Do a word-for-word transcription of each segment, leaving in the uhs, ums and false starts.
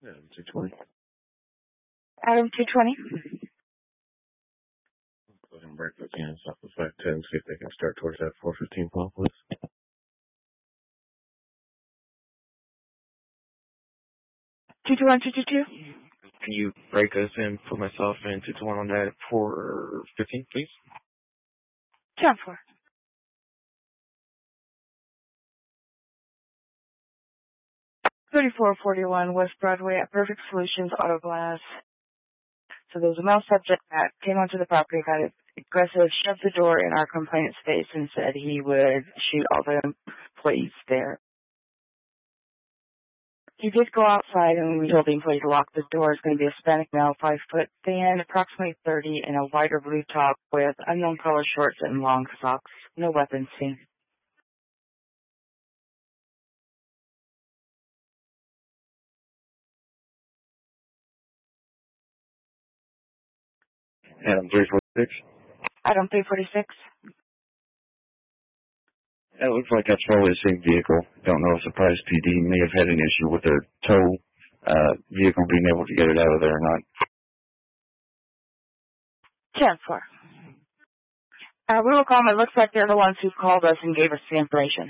Yeah, two twenty. Adam two twenty. Go ahead and break those hands off the five ten, see if they can start towards that four fifteen call, please. two two one, two two two. Can you break us in for myself and two two one on that four fifteen, please? ten four. thirty-four forty-one West Broadway at Perfect Solutions Auto Glass. So there was a male subject that came onto the property, got aggressive, shoved the door in our complainant's face and said he would shoot all the employees there. He did go outside and we told the employee to lock the door. It's going to be a Hispanic male, five foot thin, approximately thirty, in a white or blue top with unknown color shorts and long socks. No weapons seen. Adam three forty-six. Adam three forty-six. It looks like that's probably the same vehicle. Don't know if Surprise P D may have had an issue with their tow uh, vehicle being able to get it out of there or not. ten four. Uh, we will call them. It looks like they're the ones who called us and gave us the information.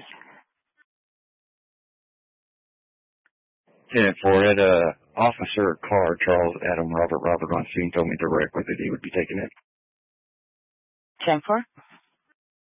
ten four. Had uh, Officer Carr, Charles Adam Robert Robert on scene, told me directly that he would be taking it. ten four.